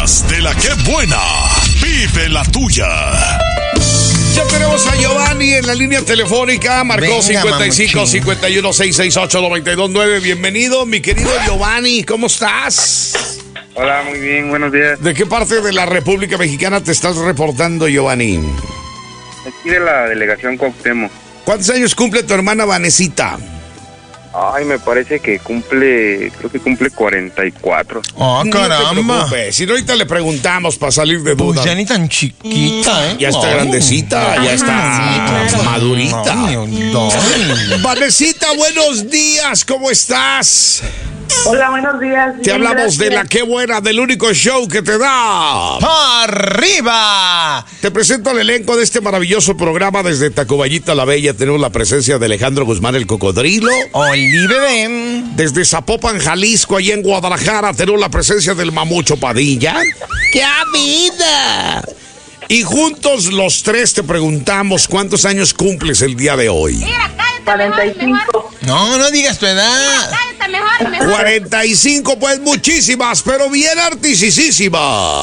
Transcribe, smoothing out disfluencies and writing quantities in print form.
más de la que buena. Vive la tuya. Ya tenemos a Giovanni en la línea telefónica. Marcó Venga, 55 mamuchín. 51 668 929. Bienvenido, mi querido Giovanni. ¿Cómo estás? Hola, muy bien, buenos días. ¿De qué parte de la República Mexicana te estás reportando, Giovanni? Aquí de la delegación Cuauhtémoc. ¿Cuántos años cumple tu hermana Vanesita? Ay, me parece que creo que cumple 44. Oh, No te caramba. preocupes, si no, ahorita le preguntamos para salir de duda. Pues ya ni tan chiquita, ¿eh? Ya está grandecita, ya está madurita. No. Vanesita, buenos días, ¿cómo estás? Hola, buenos días. Te Bien, hablamos de la gracias. Qué Buena, del único show que te da. ¡Arriba! Te presento al elenco de este maravilloso programa desde Tacubaya la Bella. Tenemos la presencia de Alejandro Guzmán, el Cocodrilo. Oli, bebé. Desde Zapopan, Jalisco, allá en Guadalajara, tenemos la presencia del Mamucho Padilla. ¡Qué vida! Y juntos los tres te preguntamos cuántos años cumples el día de hoy. 45. No digas tu edad. 45, pues muchísimas, pero bien artisísimas.